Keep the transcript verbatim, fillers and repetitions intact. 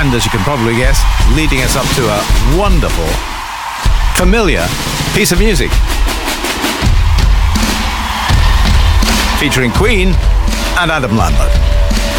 And as you can probably guess, leading us up to a wonderful, familiar piece of music. Featuring Queen and Adam Lambert.